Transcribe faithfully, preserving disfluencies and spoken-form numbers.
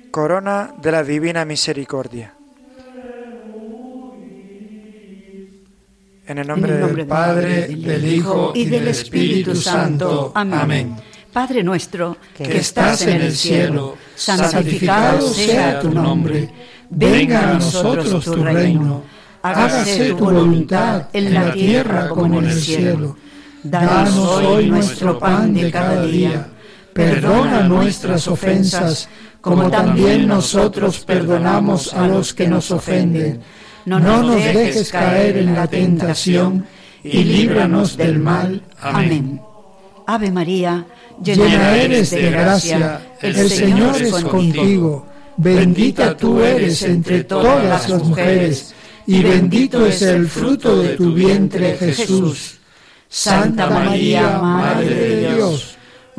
corona de la divina misericordia. En el nombre, en el nombre del Padre, del, del Hijo y del Espíritu Santo. Amén. Amén. Padre nuestro, que, que estás en el cielo, santificado sea tu nombre. Venga a nosotros tu reino. Hágase tu voluntad en la tierra como en el cielo. Danos hoy nuestro pan de cada día. Perdona nuestras ofensas, como también nosotros perdonamos a los que nos ofenden. No nos dejes caer en la tentación y líbranos del mal. Amén. Ave María, llena eres de gracia, el Señor es contigo. Bendita tú eres entre todas las mujeres, y bendito es el fruto de tu vientre, Jesús. Santa María, Madre de Dios,